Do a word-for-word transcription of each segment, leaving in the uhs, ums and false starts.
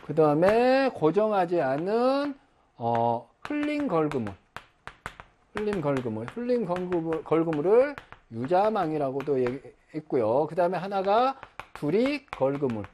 그 다음에 고정하지 않은 어, 흘린 걸그물, 흘린 걸그물, 흘린 걸그물, 걸그물을 유자망이라고도 얘기했고요. 그 다음에 하나가 불이 걸그물,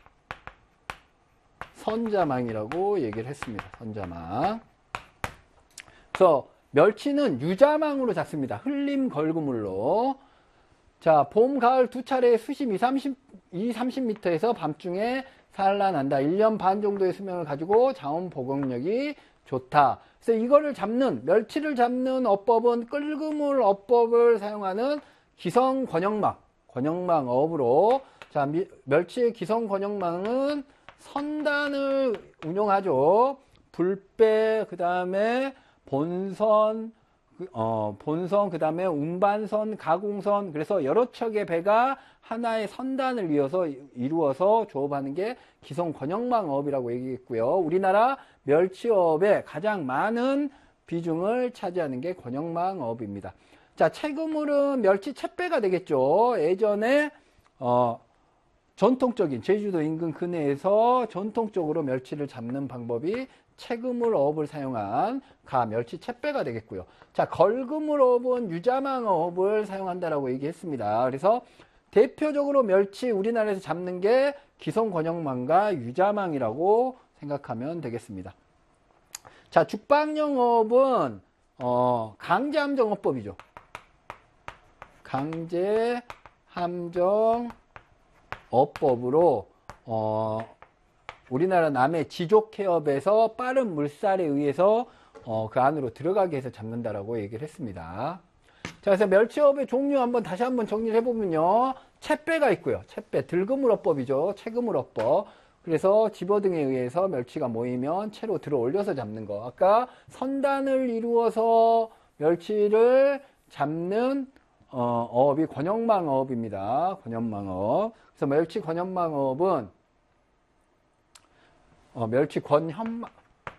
선자망이라고 얘기를 했습니다. 선자망. 그래서 멸치는 유자망으로 잡습니다. 흘림 걸그물로. 자, 봄, 가을 두 차례 수심 이, 삼십, 이, 삼십 미터에서 밤중에 산란한다. 일 년 반 정도의 수명을 가지고 자원 보강력이 좋다. 그래서 이거를 잡는, 멸치를 잡는 어법은 끌그물 어법을 사용하는 기성 권역망, 권역망 어업으로. 자, 미, 멸치의 기성 권역망은 선단을 운용하죠. 불배, 그 다음에 본선, 어, 본선, 그 다음에 운반선, 가공선. 그래서 여러 척의 배가 하나의 선단을 이어서, 이루어서 조업하는 게 기성 권역망 어업이라고 얘기했고요. 우리나라 멸치어업의 가장 많은 비중을 차지하는 게 권역망 어업입니다. 자, 채그물은 멸치 챗배가 되겠죠. 예전에, 어, 전통적인 제주도 인근 근해에서 전통적으로 멸치를 잡는 방법이 채그물 어업을 사용한 가 멸치 챗배가 되겠고요. 자, 걸그물 어업은 유자망 어업을 사용한다라고 얘기했습니다. 그래서 대표적으로 멸치 우리나라에서 잡는 게 기성 권역망과 유자망이라고 생각하면 되겠습니다. 자, 죽방령 어업은 어, 강제 함정 어법이죠. 강제 함정 어법으로 어, 우리나라 남해 지족해협에서 빠른 물살에 의해서 어, 그 안으로 들어가게 해서 잡는다라고 얘기를 했습니다. 자, 그래서 멸치어업의 종류 한번 다시 한번 정리를 해보면요. 챗배가 있고요. 챗배, 들그물어법이죠. 채그물어법. 그래서 집어등에 의해서 멸치가 모이면 채로 들어 올려서 잡는 거. 아까 선단을 이루어서 멸치를 잡는 어, 어업이 권역망 어업입니다. 권역망 어업. 그래서 멸치 권역망 어업은 어, 멸치 권현망,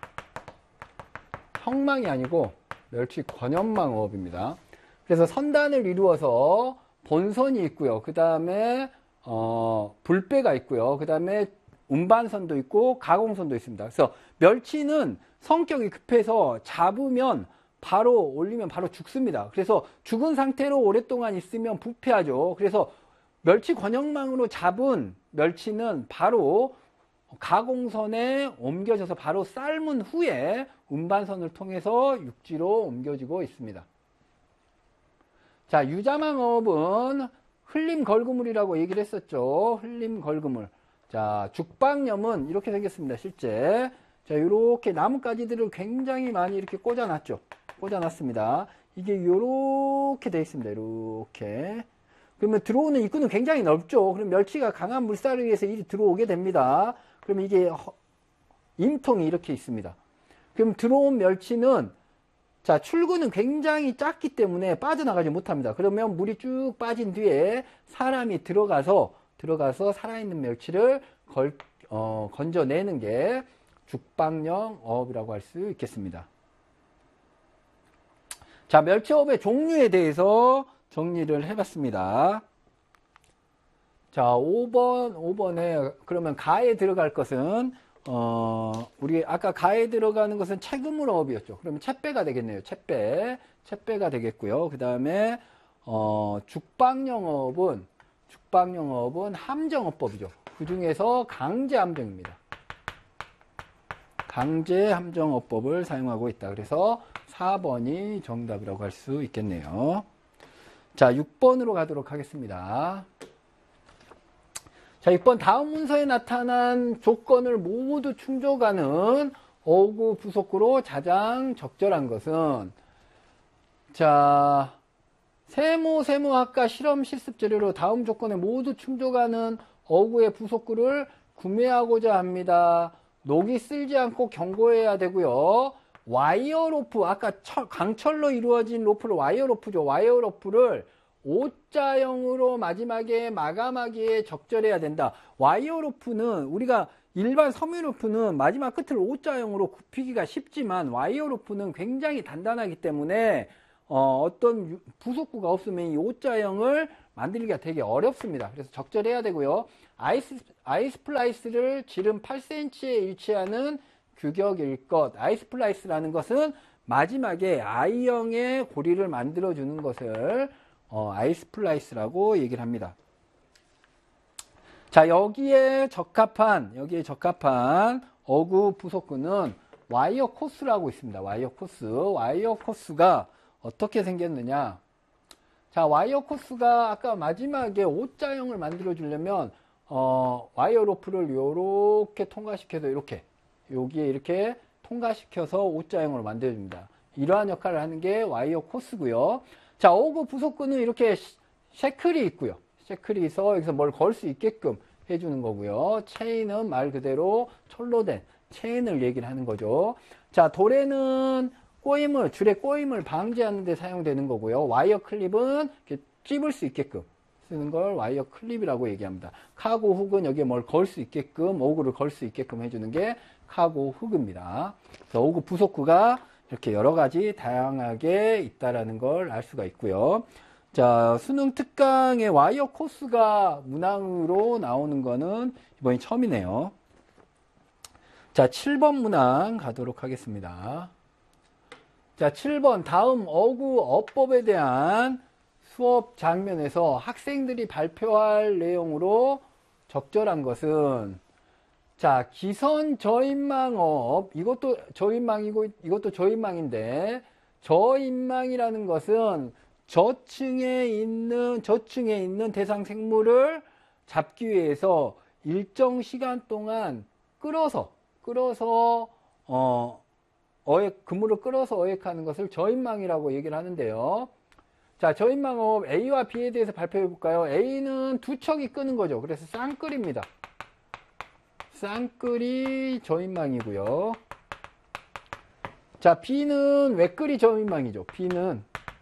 형망이 아니고 멸치 권연망 어업입니다. 그래서 선단을 이루어서 본선이 있고요. 그 다음에 어, 불배가 있고요. 그 다음에 운반선도 있고 가공선도 있습니다. 그래서 멸치는 성격이 급해서 잡으면 바로 올리면 바로 죽습니다. 그래서 죽은 상태로 오랫동안 있으면 부패하죠. 그래서 멸치 권역망으로 잡은 멸치는 바로 가공선에 옮겨져서 바로 삶은 후에 운반선을 통해서 육지로 옮겨지고 있습니다. 자, 유자망 어업은 흘림 걸그물이라고 얘기를 했었죠. 흘림 걸그물. 자, 죽방염은 이렇게 생겼습니다. 실제. 자, 이렇게 나뭇가지들을 굉장히 많이 이렇게 꽂아놨죠. 꽂아놨습니다. 이게 이렇게 되어 있습니다. 이렇게. 그러면 들어오는 입구는 굉장히 넓죠. 그럼 멸치가 강한 물살에 의해서 이리 들어오게 됩니다. 그럼 이게 임통이 이렇게 있습니다. 그럼 들어온 멸치는 자, 출구는 굉장히 작기 때문에 빠져나가지 못합니다. 그러면 물이 쭉 빠진 뒤에 사람이 들어가서 들어가서 살아있는 멸치를 걸, 어, 건져내는 게 죽방령 어업이라고 할 수 있겠습니다. 자, 멸치어업의 종류에 대해서 정리를 해봤습니다. 자, 오 번, 오 번에 그러면 가에 들어갈 것은 어, 우리 아까 가에 들어가는 것은 채그물 어업이었죠. 그러면 챗배가 되겠네요. 챗배, 챗배가 되겠고요. 그 다음에 어, 죽방령 어업은 죽방령 어업은 함정어법이죠. 그 중에서 강제 함정입니다. 강제 함정어법을 사용하고 있다. 그래서 사 번이 정답이라고 할 수 있겠네요. 자, 육 번으로 가도록 하겠습니다. 자, 육 번 다음 문서에 나타난 조건을 모두 충족하는 어구 부속구로 가장 적절한 것은 자, 세모 세모학과 실험 실습 재료로 다음 조건에 모두 충족하는 어구의 부속구를 구매하고자 합니다. 녹이 쓸지 않고 경고해야 되고요. 와이어 로프, 아까 철, 강철로 이루어진 로프를 와이어 로프죠. 와이어 로프를 오자형으로 마지막에 마감하기에 적절해야 된다. 와이어 로프는 우리가 일반 섬유 로프는 마지막 끝을 오자형으로 굽히기가 쉽지만 와이어 로프는 굉장히 단단하기 때문에 어, 어떤 부속구가 없으면 이 오자형을 만들기가 되게 어렵습니다. 그래서 적절해야 되고요. 아이스, 아이스플라이스를 지름 팔 센티미터에 일치하는 규격일 것. 아이스플라이스라는 것은 마지막에 I형의 고리를 만들어주는 것을 어, 아이스플라이스라고 얘기를 합니다. 자, 여기에 적합한, 여기에 적합한 어구 부속근은 와이어 코스라고 있습니다. 와이어 코스. 와이어 코스가 어떻게 생겼느냐. 자, 와이어 코스가 아까 마지막에 오자형을 만들어 주려면, 어, 와이어 로프를 요렇게 통과시켜서 이렇게, 여기에 이렇게 통과시켜서 오자형으로 만들어 줍니다. 이러한 역할을 하는 게 와이어 코스고요. 자, 어구 부속근은 이렇게 셰클이 있고요. 셰클이 있어 여기서 뭘 걸 수 있게끔 해주는 거고요. 체인은 말 그대로 철로 된 체인을 얘기를 하는 거죠. 자, 도래는 꼬임을, 줄의 꼬임을 방지하는 데 사용되는 거고요. 와이어 클립은 이렇게 찝을 수 있게끔 쓰는 걸 와이어 클립이라고 얘기합니다. 카고 훅은 여기에 뭘 걸 수 있게끔, 오구를 걸 수 있게끔 해주는 게 카고 훅입니다. 그래서 오구 부속구가 이렇게 여러 가지 다양하게 있다라는 걸 알 수가 있고요. 자, 수능 특강에 와이어 코스가 문항으로 나오는 거는 이번이 처음이네요. 자, 칠 번 문항 가도록 하겠습니다. 자, 칠 번 다음 어구 어법에 대한 수업 장면에서 학생들이 발표할 내용으로 적절한 것은, 자, 기선 저인망업, 이것도 저인망이고 이것도 저인망인데, 저인망이라는 것은 저층에 있는 저층에 있는 대상 생물을 잡기 위해서 일정 시간 동안 끌어서 끌어서 어 어획 그물을 끌어서 어획하는 것을 저인망이라고 얘기를 하는데요. 자, 저인망업 A와 B에 대해서 발표해 볼까요? A는 두 척이 끄는 거죠. 그래서 쌍끌입니다. 쌍끌이 저인망이고요. 자, B는 외끌이 저인망이죠. B는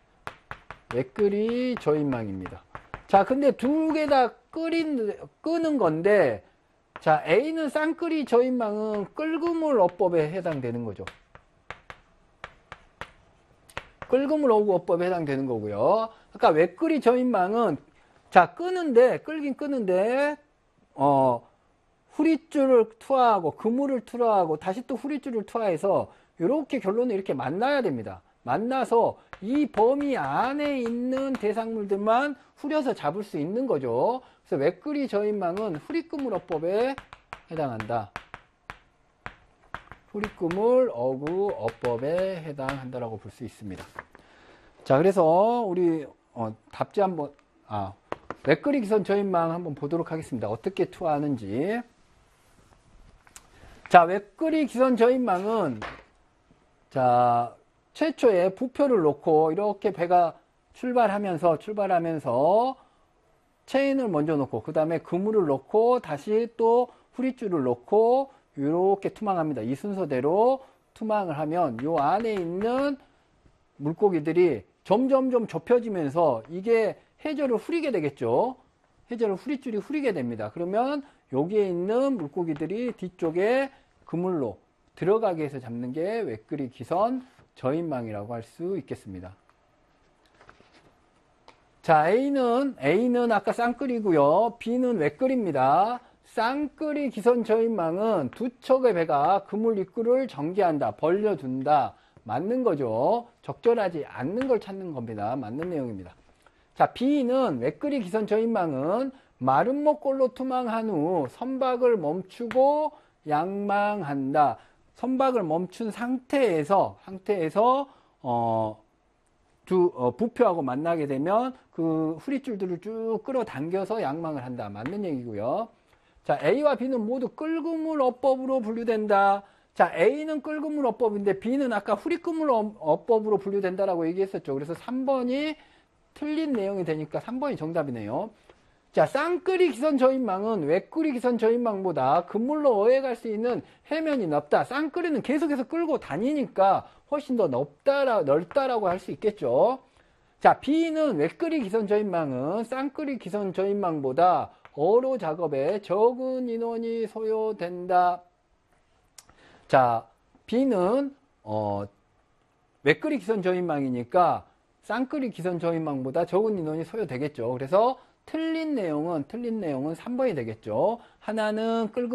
외끌이 저인망입니다. 자, 근데 두 개 다 끄린, 끄는 건데, 자, A는 쌍끌이 저인망은 끌그물 어법에 해당되는 거죠. 끌그물 어법에 해당되는 거고요. 아까 외끌이 저인망은, 자, 끄는데, 끌긴 끄는데, 어, 후릿줄을 투하하고, 그물을 투하하고, 다시 또 후릿줄을 투하해서, 이렇게 결론을 이렇게 만나야 됩니다. 만나서 이 범위 안에 있는 대상물들만 후려서 잡을 수 있는 거죠. 그래서 외끌이 저인망은 후릿그물 어법에 해당한다. 후릿그물 어구 어법에 해당한다라고 볼 수 있습니다. 자, 그래서 우리 어, 답지 한번 아 외끌이 기선 저인망 한번 보도록 하겠습니다. 어떻게 투하하는지. 자, 외끌이 기선 저인망은 자, 최초에 부표를 놓고 이렇게 배가 출발하면서 출발하면서 체인을 먼저 놓고 그 다음에 그물을 놓고 다시 또 후릿줄을 놓고 이렇게 투망합니다. 이 순서대로 투망을 하면 이 안에 있는 물고기들이 점점점 좁혀지면서 이게 해저를 후리게 되겠죠. 해저를 후릿줄이 후리게 됩니다. 그러면 여기에 있는 물고기들이 뒤쪽에 그물로 들어가게 해서 잡는 게 외끌이 기선 저인망이라고 할 수 있겠습니다. 자, A는, A는 아까 쌍끌이고요. B는 외끌입니다. 쌍끌이 기선 저인망은 두 척의 배가 그물 입구를 전개한다, 벌려둔다. 맞는 거죠. 적절하지 않는 걸 찾는 겁니다. 맞는 내용입니다. 자, B는 외끌이 기선 저인망은 마른 목골로 투망한 후 선박을 멈추고 양망한다. 선박을 멈춘 상태에서 상태에서 어, 두 어, 부표하고 만나게 되면 그 후릿줄들을 쭉 끌어당겨서 양망을 한다. 맞는 얘기고요. 자, A와 B는 모두 끌그물 어법으로 분류된다. 자, A는 끌그물 어법인데 B는 아까 후릿그물 어법으로 분류된다라고 얘기했었죠. 그래서 삼 번이 틀린 내용이 되니까 삼 번이 정답이네요. 자, 쌍끌이 기선 저인망은 외끌이 기선 저인망보다 그물로 어획할 수 있는 해면이 넓다. 쌍끌이는 계속해서 끌고 다니니까 훨씬 더 넓다, 넓다라고 할 수 있겠죠. 자, B는 외끌이 기선 저인망은 쌍끌이 기선 저인망보다 어로 작업에 적은 인원이 소요된다. 자, B는 어, 외끌이 기선 저인망이니까 쌍끌이 기선 저인망보다 적은 인원이 소요되겠죠. 그래서 틀린 내용은 틀린 내용은 삼 번이 되겠죠. 하나는 끌고